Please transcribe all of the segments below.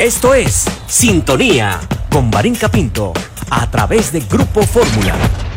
Esto es Sintonía con Marín Capinto a través de Grupo Fórmula.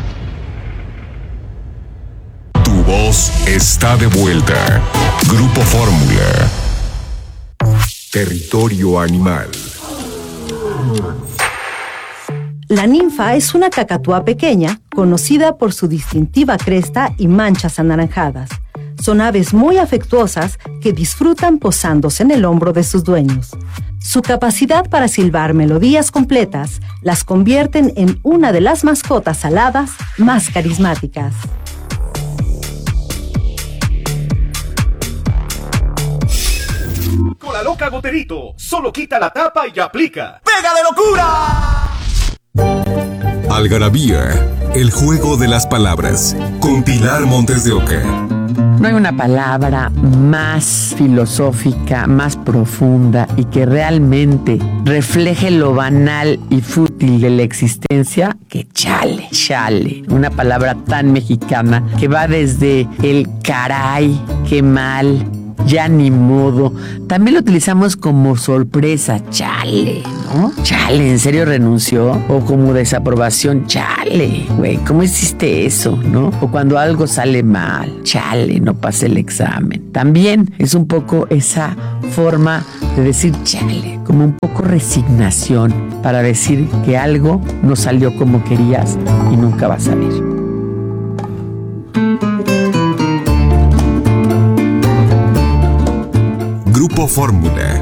Tu voz está de vuelta. Grupo Fórmula. Territorio animal. La ninfa es una cacatúa pequeña, conocida por su distintiva cresta y manchas anaranjadas. Son aves muy afectuosas que disfrutan posándose en el hombro de sus dueños. Su capacidad para silbar melodías completas las convierten en una de las mascotas aladas más carismáticas. Con la loca Goterito, solo quita la tapa y aplica. ¡Pega de locura! Algarabía, el juego de las palabras, con Pilar Montes de Oca. No hay una palabra más filosófica, más profunda y que realmente refleje lo banal y fútil de la existencia que chale. Chale, una palabra tan mexicana que va desde el caray, qué mal, ya ni modo. También lo utilizamos como sorpresa, chale, ¿no? Chale, ¿en serio renunció? O como desaprobación, chale, güey, ¿cómo hiciste eso, no? O cuando algo sale mal, chale, no pasé el examen. También es un poco esa forma de decir chale, como un poco resignación para decir que algo no salió como querías y nunca va a salir. Grupo Fórmula.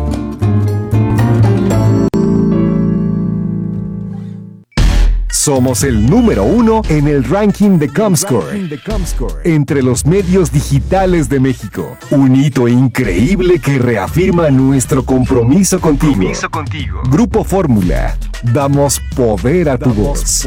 Somos el número 1 en el ranking de Comscore entre los medios digitales de México. Un hito increíble que reafirma nuestro compromiso contigo. Grupo Fórmula. Damos poder a tu voz.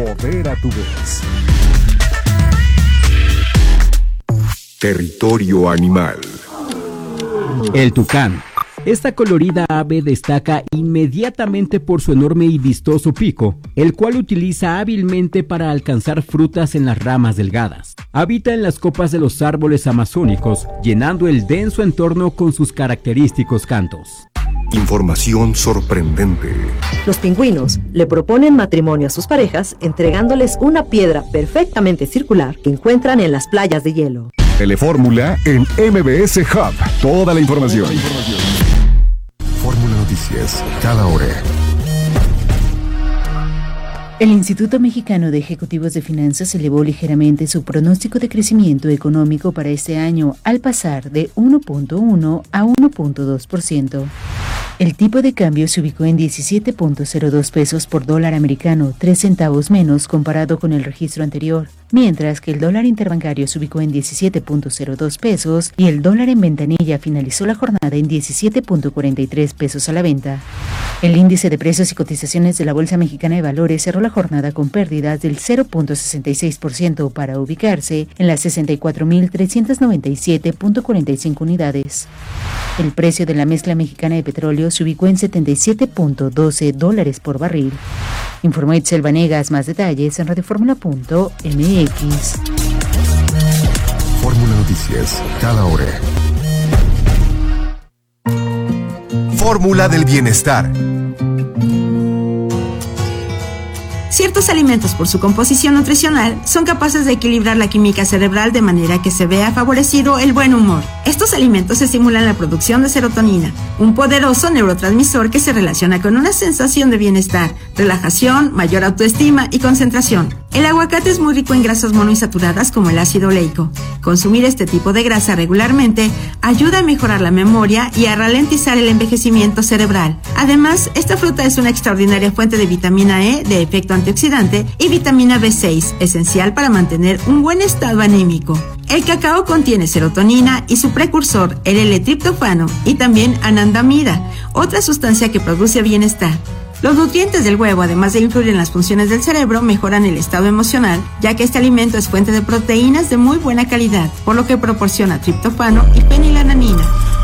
Territorio animal. El tucán. Esta colorida ave destaca inmediatamente por su enorme y vistoso pico, el cual utiliza hábilmente para alcanzar frutas en las ramas delgadas. Habita en las copas de los árboles amazónicos, llenando el denso entorno con sus característicos cantos. Información sorprendente. Los pingüinos le proponen matrimonio a sus parejas entregándoles una piedra perfectamente circular que encuentran en las playas de hielo. Telefórmula en MBS Hub. Toda la información. Fórmula Noticias, cada hora. El Instituto Mexicano de Ejecutivos de Finanzas elevó ligeramente su pronóstico de crecimiento económico para este año al pasar de 1.1 a 1.2%. El tipo de cambio se ubicó en 17.02 pesos por dólar americano, 3 centavos menos comparado con el registro anterior, mientras que el dólar interbancario se ubicó en 17.02 pesos y el dólar en ventanilla finalizó la jornada en 17.43 pesos a la venta. El índice de precios y cotizaciones de la Bolsa Mexicana de Valores cerró la jornada con pérdidas del 0.66% para ubicarse en las 64.397.45 unidades. El precio de la mezcla mexicana de petróleo se ubicó en $77.12 por barril. Informó Itzel Vanegas. Más detalles en radioformula.mx. Fórmula Noticias, cada hora. Fórmula del bienestar. Ciertos alimentos, por su composición nutricional, son capaces de equilibrar la química cerebral de manera que se vea favorecido el buen humor. Estos alimentos estimulan la producción de serotonina, un poderoso neurotransmisor que se relaciona con una sensación de bienestar, relajación, mayor autoestima y concentración. El aguacate es muy rico en grasas monoinsaturadas como el ácido oleico. Consumir este tipo de grasa regularmente ayuda a mejorar la memoria y a ralentizar el envejecimiento cerebral. Además, esta fruta es una extraordinaria fuente de vitamina E de efecto antioxidante y vitamina B6, esencial para mantener un buen estado anímico. El cacao contiene serotonina y su precursor, el L-triptofano, y también anandamida, otra sustancia que produce bienestar. Los nutrientes del huevo, además de influir en las funciones del cerebro, mejoran el estado emocional, ya que este alimento es fuente de proteínas de muy buena calidad, por lo que proporciona triptofano y fenilalanina.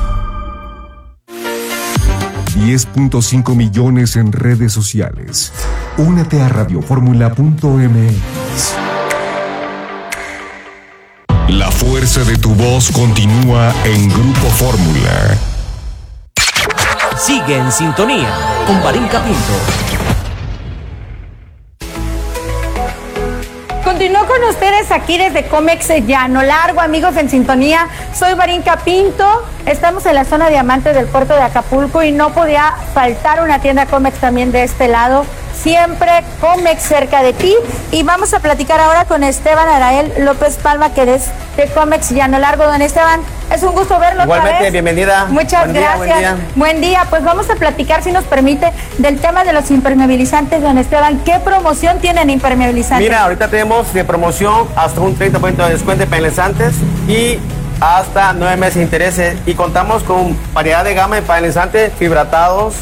10.5 millones en redes sociales. Únete a radioformula.mx. La fuerza de tu voz continúa en Grupo Fórmula. Sigue en sintonía con Barinca Pinto. Continúo con ustedes aquí desde Comex Llano Largo, amigos en sintonía. Soy Barinca Pinto. Estamos en la zona diamante del puerto de Acapulco y no podía faltar una tienda Comex también de este lado. Siempre Comex cerca de ti. Y vamos a platicar ahora con Esteban Arael López Palma, que es de Comex Llano Largo. Don Esteban, es un gusto verlo. Igualmente, otra vez. bienvenida. Muchas gracias. Buen día. Pues vamos a platicar, si nos permite, del tema de los impermeabilizantes, don Esteban. ¿Qué promoción tienen impermeabilizantes? Mira, ahorita tenemos de promoción hasta un 30% de descuento de penalizantes y hasta 9 meses de intereses. Y contamos con variedad de gama de penalizantes, fibratados,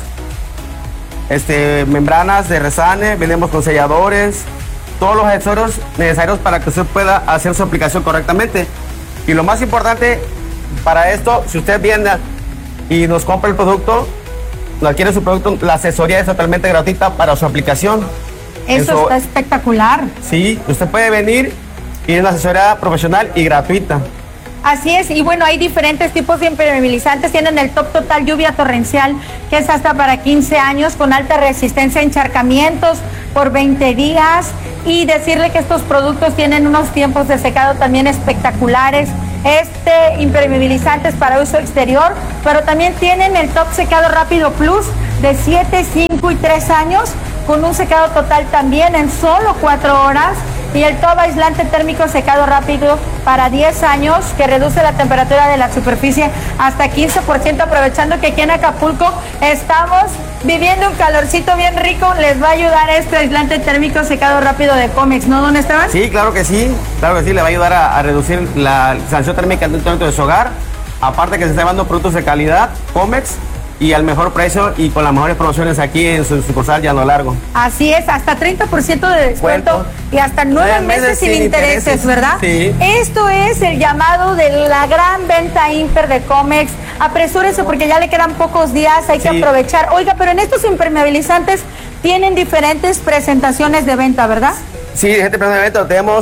membranas de resane, vendemos con selladores, todos los accesorios necesarios para que usted pueda hacer su aplicación correctamente. Y lo más importante para esto, si usted viene y nos compra el producto, nos adquiere su producto, la asesoría es totalmente gratuita para su aplicación. Eso está espectacular. Sí, usted puede venir y es una asesoría profesional y gratuita. Así es, y bueno, hay diferentes tipos de impermeabilizantes. Tienen el Top Total Lluvia Torrencial, que es hasta para 15 años, con alta resistencia a encharcamientos por 20 días. Y decirle que estos productos tienen unos tiempos de secado también espectaculares. Impermeabilizantes para uso exterior, pero también tienen el Top Secado Rápido Plus de 7, 5 y 3 años, con un secado total también en solo 4 horas. Y el Top Aislante Térmico Secado Rápido para 10 años, que reduce la temperatura de la superficie hasta 15%, aprovechando que aquí en Acapulco estamos viviendo un calorcito bien rico. Les va a ayudar este aislante térmico secado rápido de Comex, ¿no, don Esteban? Sí, claro que sí, le va a ayudar a reducir la sensación térmica dentro de su hogar. Aparte que se está llevando productos de calidad, Comex, y al mejor precio y con las mejores promociones aquí en su sucursal Llano Largo. Así es, hasta 30% de descuento y hasta 9 meses sin intereses, ¿verdad? Sí. Esto es el llamado de la gran venta Imper de Comex. Apresúrese porque ya le quedan pocos días, hay que aprovechar. Oiga, pero en estos impermeabilizantes tienen diferentes presentaciones de venta, ¿verdad? Sí, este presentación de venta lo tenemos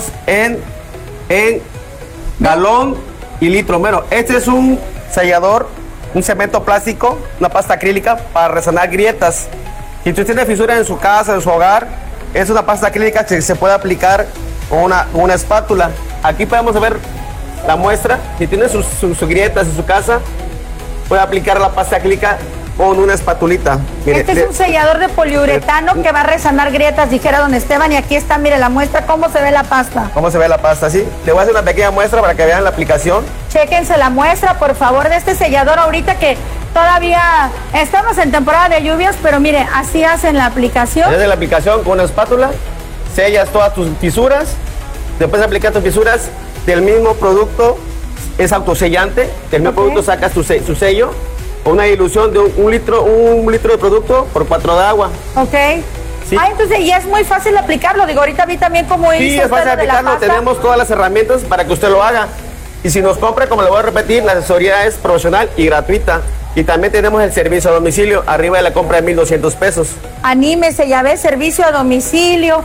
en galón y litro mero. Este es un sellador, un cemento plástico, una pasta acrílica para resanar grietas. Si usted tiene fisuras en su casa, en su hogar, es una pasta acrílica que se puede aplicar con una espátula. Aquí podemos ver la muestra. Si tiene sus grietas en su casa, puede aplicar la pasta acrílica con una espatulita. Mire, este es un sellador de poliuretano que va a resanar grietas, dijera don Esteban, y aquí está, mire la muestra, cómo se ve la pasta. ¿Cómo se ve la pasta? Sí. Le voy a hacer una pequeña muestra para que vean la aplicación. Chéquense la muestra, por favor, de este sellador ahorita que todavía estamos en temporada de lluvias, pero mire, así hacen la aplicación. Haces la aplicación con una espátula, sellas todas tus fisuras, después de aplicar tus fisuras del mismo producto, es autosellante, del mismo producto sacas su sello, con una dilución de un litro de producto por 4 de agua. Ok. Sí. Entonces, y es muy fácil aplicarlo, digo, ahorita vi también cómo hizo. Sí, es fácil aplicarlo, tenemos todas las herramientas para que usted lo haga. Y si nos compra, como le voy a repetir, la asesoría es profesional y gratuita. Y también tenemos el servicio a domicilio, arriba de la compra de 1,200 pesos. Anímese, ya ves, servicio a domicilio,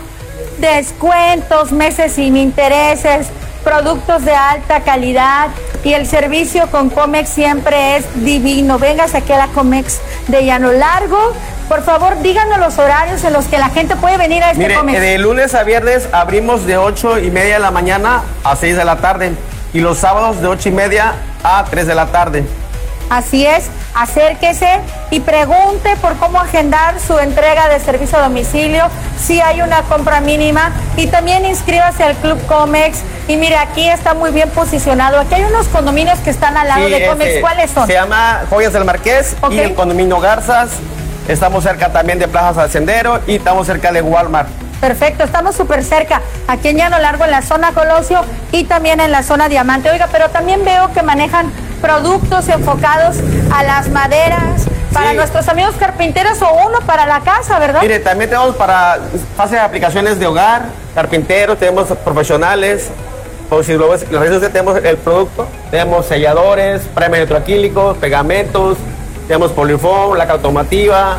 descuentos, meses sin intereses, productos de alta calidad, y el servicio con Comex siempre es divino. Véngase aquí a la Comex de Llano Largo. Por favor, díganos los horarios en los que la gente puede venir a este Comex. De lunes a viernes abrimos de 8:30 de la mañana a 6 de la tarde. Y los sábados de 8:30 a 3 de la tarde. Así es, acérquese y pregunte por cómo agendar su entrega de servicio a domicilio, si hay una compra mínima, y también inscríbase al Club Comex. Y mire, aquí está muy bien posicionado. Aquí hay unos condominios que están al lado de Comex. ¿Cuáles son? Se llama Joyas del Marqués y el condominio Garzas. Estamos cerca también de Plazas al Sendero y estamos cerca de Walmart. Perfecto, estamos súper cerca, aquí en Llano Largo, en la zona Colosio y también en la zona Diamante. Oiga, pero también veo que manejan productos enfocados a las maderas, para nuestros amigos carpinteros, o uno para la casa, ¿verdad? Mire, también tenemos para fases de aplicaciones de hogar, carpinteros, tenemos profesionales, o si lo ves, tenemos el producto, tenemos selladores, primer electroacrílicos, pegamentos, tenemos polifón, laca automotiva,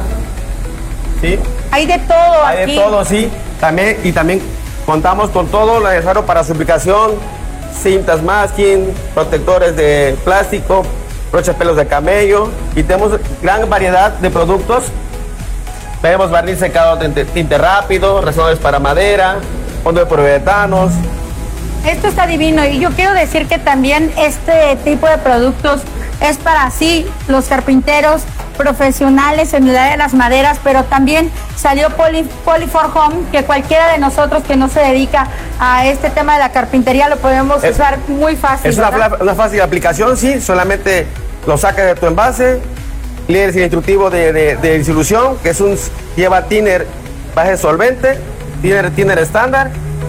¿sí? Hay de todo aquí. Hay de todo, sí. También contamos con todo lo necesario para su aplicación, cintas masking, protectores de plástico, broches pelos de camello y tenemos gran variedad de productos. Tenemos barniz secado tinte rápido, resonadores para madera, fondo de poliuretanos. Esto está divino y yo quiero decir que también este tipo de productos es para los carpinteros profesionales en el área de las maderas, pero también salió Poly4 Home, que cualquiera de nosotros que no se dedica a este tema de la carpintería lo podemos usar muy fácil. Es una fácil aplicación, sí, solamente lo sacas de tu envase, lees el instructivo de disolución, que lleva thinner base solvente, thinner estándar,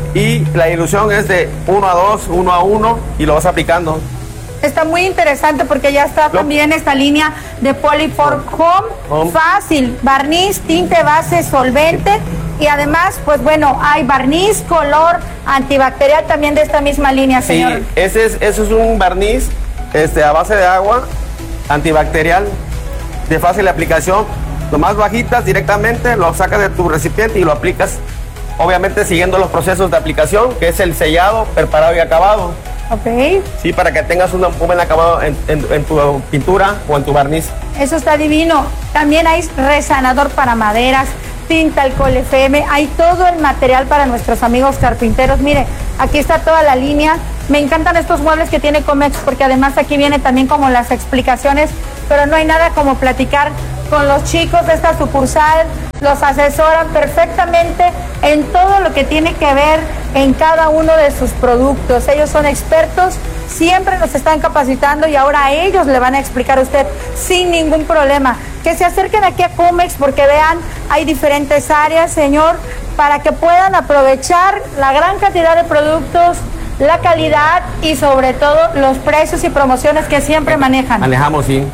y la dilución es de 1 a 2, 1 a 1, y lo vas aplicando. Está muy interesante porque ya está también esta línea de Poly4 Home. Fácil, barniz, tinte, base, solvente. Y además, pues bueno, hay barniz, color, antibacterial también de esta misma línea, señor. Sí, ese es un barniz a base de agua, antibacterial, de fácil aplicación. Lo más bajitas directamente, lo sacas de tu recipiente y lo aplicas, obviamente siguiendo los procesos de aplicación, que es el sellado, preparado y acabado. Ok. Sí, para que tengas un buen acabado en tu pintura o en tu barniz. Eso está divino. También hay resanador para maderas, tinta alcohol FM, hay todo el material para nuestros amigos carpinteros. Mire, aquí está toda la línea. Me encantan estos muebles que tiene Comex porque además aquí viene también como las explicaciones, pero no hay nada como platicar con los chicos de esta sucursal, los asesoran perfectamente en todo lo que tiene que ver en cada uno de sus productos. Ellos son expertos, siempre nos están capacitando y ahora ellos le van a explicar a usted sin ningún problema. Que se acerquen aquí a Comex porque vean, hay diferentes áreas, señor, para que puedan aprovechar la gran cantidad de productos, la calidad y sobre todo los precios y promociones que siempre manejan. Manejamos, sí.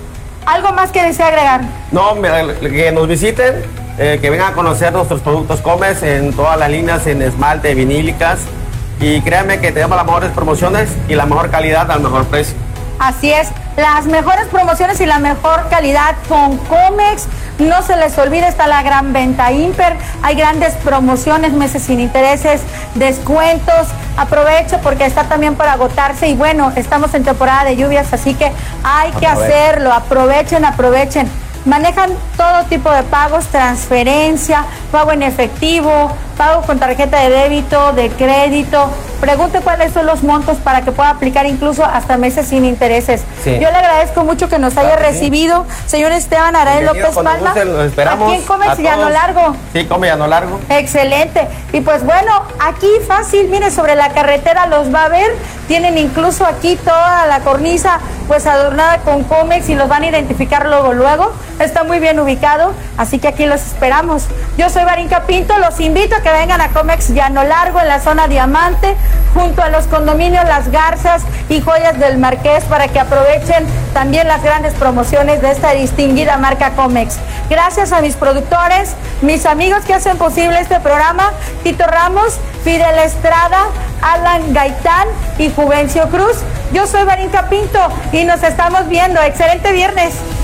¿Algo más que desea agregar? No, que nos visiten, que vengan a conocer nuestros productos Comex en todas las líneas, en esmalte, vinílicas, y créanme que tenemos las mejores promociones y la mejor calidad al mejor precio. Así es, las mejores promociones y la mejor calidad con Comex. No se les olvide, está la gran venta Imper, hay grandes promociones, meses sin intereses, descuentos. Aprovecho porque está también para agotarse y bueno, estamos en temporada de lluvias, así que hay que hacerlo. Aprovechen. Manejan todo tipo de pagos, transferencia, pago en efectivo, pago con tarjeta de débito, de crédito. Pregunte cuáles son los montos para que pueda aplicar incluso hasta meses sin intereses. Sí. Yo le agradezco mucho que nos haya recibido, señor Esteban Arael López Palma. Aquí en Comex Llano Largo. Sí, Comex Llano Largo. Excelente. Y pues bueno, aquí fácil, mire, sobre la carretera los va a ver. Tienen incluso aquí toda la cornisa pues adornada con Comex y los van a identificar luego. Está muy bien ubicado, así que aquí los esperamos. Yo soy Barinka Pinto, los invito a que vengan a Comex Llano Largo en la zona Diamante, junto a los condominios Las Garzas y Joyas del Marqués, para que aprovechen también las grandes promociones de esta distinguida marca Comex. Gracias a mis productores, mis amigos que hacen posible este programa, Tito Ramos, Fidel Estrada, Alan Gaitán y Juvencio Cruz. Yo soy Barinka Pinto y nos estamos viendo. Excelente viernes.